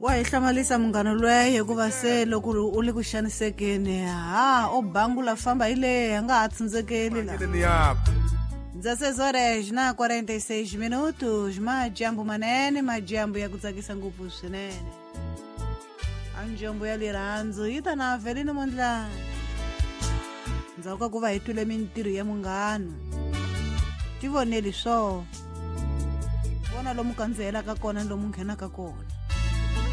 wa hi hlanganisa munghana lweyi hikuva se loko u le ku xanisekeni o bangula famba hi leyi a nga ha tshundzekeli la ndza sezorex na 46 minutos majambu manene majambu ya ku tsakisa ngopfu swinene a njombo ya lirhandzu yi ta na velini mondlani ndzhaku ka ku va hi twile mintirho ya munghana ti voneli swo vona lomu kandzihelaka kona lomu nghenaka kona